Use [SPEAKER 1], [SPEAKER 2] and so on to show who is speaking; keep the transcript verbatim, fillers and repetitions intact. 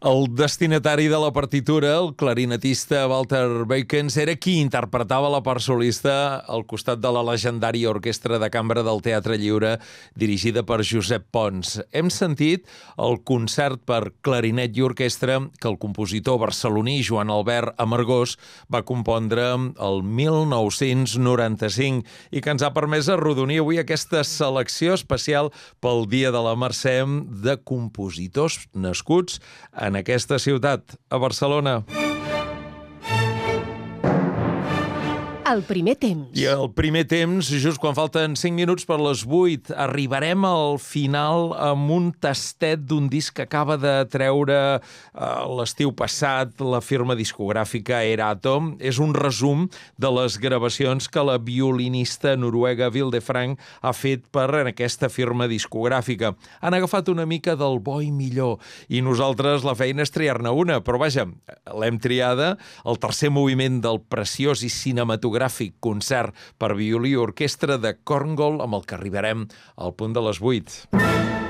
[SPEAKER 1] El destinatari de la partitura, el clarinetista Walter Beukens, era qui interpretava la part solista al costat de la legendària orquestra de cambra del Teatre Lliure, dirigida per Josep Pons. Hem sentit el concert per clarinet i orquestra que el compositor barceloní Joan Albert Amargós va compondre el mil nou-cents noranta-cinc i que ens ha permès arrodonir avui aquesta selecció especial pel Dia de la Mercè de compositors nascuts en en aquesta ciutat, a Barcelona.
[SPEAKER 2] El primer temps.
[SPEAKER 1] I el primer temps, just quan falten cinc minuts per les vuit, arribarem al final amb un tastet d'un disc que acaba de treure eh, l'estiu passat la firma discogràfica Eratom. És un resum de les gravacions que la violinista noruega Vilde Frang ha fet per aquesta firma discogràfica. Han agafat una mica del bo i millor i nosaltres la feina és triar-ne una, però vaja, l'hem triada, el tercer moviment del preciós i cinematogràfic concert per violí i orquestra de Korngold, amb el que arribarem al punt de les vuit.